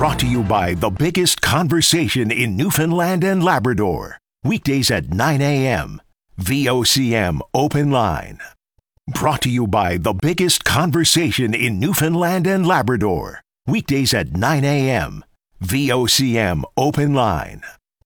Brought to you by the biggest conversation in Newfoundland and Labrador. Weekdays at 9 a.m. VOCM Open Line. Brought to you by the biggest conversation in Newfoundland and Labrador. Weekdays at 9 a.m. VOCM Open Line.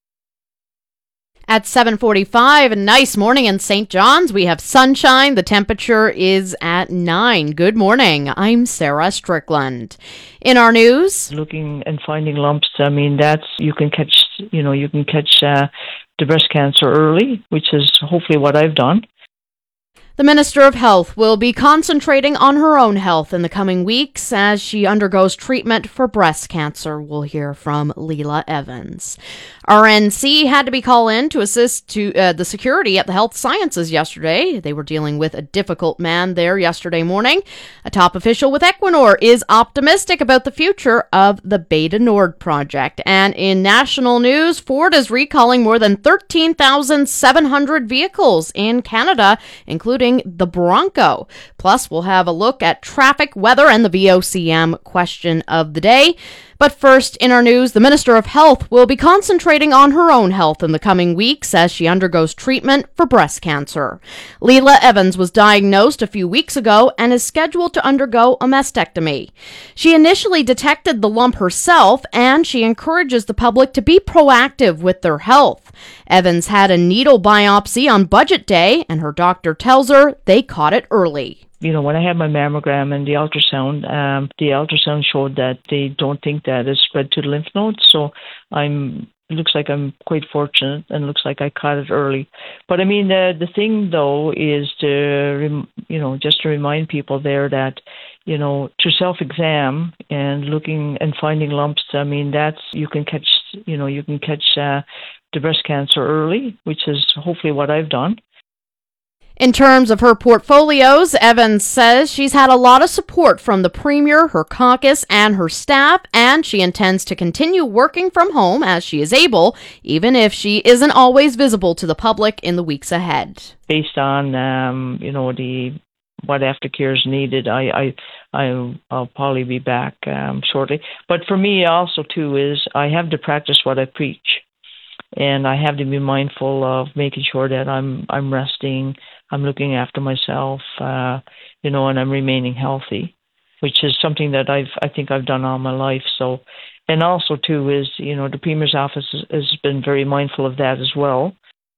At 7:45, a nice morning in St. John's. We have sunshine. The temperature is at 9. Good morning. I'm Sarah Strickland. In our news, looking and finding lumps, you can catch the breast cancer early, which is hopefully what I've done. the Minister of Health will be concentrating on her own health in the coming weeks as she undergoes treatment for breast cancer. We'll hear from Leila Evans. RNC had to be called in to assist to the security at the Health Sciences yesterday. They were dealing with a difficult man there yesterday morning. A top official with Equinor is optimistic about the future of the Beta Nord project. And in national news, Ford is recalling more than 13,700 vehicles in Canada, including the Bronco. Plus, we'll have a look at traffic, weather, and the VOCM question of the day. But first, in our news, the Minister of Health will be concentrating on her own health in the coming weeks as she undergoes treatment for breast cancer. Leila Evans was diagnosed a few weeks ago and is scheduled to undergo a mastectomy. She initially detected the lump herself, and she encourages the public to be proactive with their health. Evans had a needle biopsy on Budget Day, and her doctor tells her they caught it early. When I had my mammogram and the ultrasound showed that they don't think that it's spread to the lymph nodes. So it looks like I'm quite fortunate and looks like I caught it early. But the thing though is just to remind people there that, through self-exam and looking and finding lumps, you can catch the breast cancer early, which is hopefully what I've done. In terms of her portfolios, Evans says she's had a lot of support from the Premier, her caucus, and her staff, and she intends to continue working from home as she is able, even if she isn't always visible to the public in the weeks ahead. Based on, what aftercare is needed, I'll probably be back shortly. But for me also, too, is I have to practice what I preach. And I have to be mindful of making sure that I'm resting, I'm looking after myself, and I'm remaining healthy, which is something that I think I've done all my life. So, and also too is, the Premier's office has been very mindful of that as well.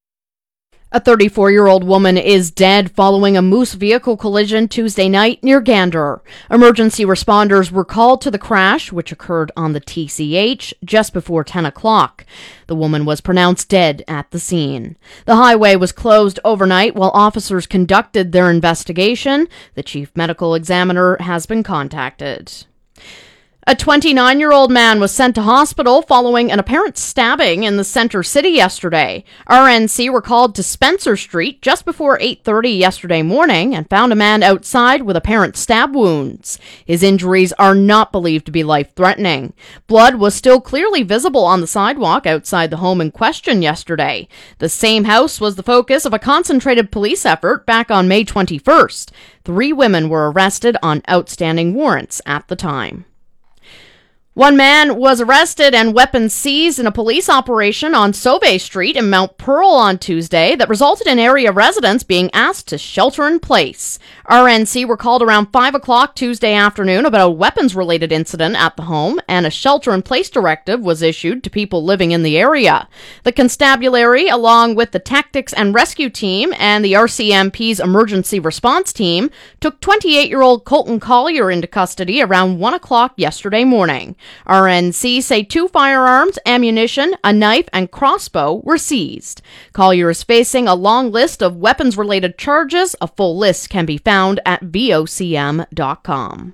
A 34-year-old woman is dead following a Moose vehicle collision Tuesday night near Gander. Emergency responders were called to the crash, which occurred on the TCH just before 10 o'clock. The woman was pronounced dead at the scene. The highway was closed overnight while officers conducted their investigation. The chief medical examiner has been contacted. A 29-year-old man was sent to hospital following an apparent stabbing in the Center City yesterday. RNC were called to Spencer Street just before 8:30 yesterday morning and found a man outside with apparent stab wounds. His injuries are not believed to be life-threatening. Blood was still clearly visible on the sidewalk outside the home in question yesterday. The same house was the focus of a concentrated police effort back on May 21st. 3 women were arrested on outstanding warrants at the time. One man was arrested and weapons seized in a police operation on Sauvé Street in Mount Pearl on Tuesday that resulted in area residents being asked to shelter in place. RNC were called around 5 o'clock Tuesday afternoon about a weapons-related incident at the home, and a shelter-in-place directive was issued to people living in the area. The constabulary, along with the Tactics and Rescue Team and the RCMP's Emergency Response Team, took 28-year-old Colton Collier into custody around 1 o'clock yesterday morning. RNC say 2 firearms, ammunition, a knife, and crossbow were seized. Collier is facing a long list of weapons-related charges. A full list can be found at vocm.com.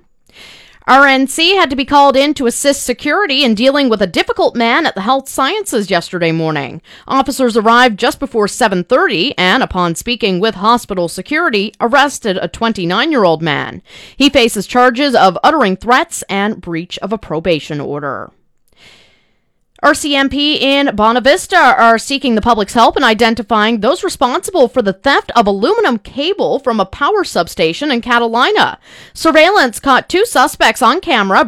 RNC had to be called in to assist security in dealing with a difficult man at the Health Sciences yesterday morning. Officers arrived just before 7:30 and, upon speaking with hospital security, arrested a 29-year-old man. He faces charges of uttering threats and breach of a probation order. RCMP in Bonavista are seeking the public's help in identifying those responsible for the theft of aluminum cable from a power substation in Catalina. Surveillance caught 2 suspects on camera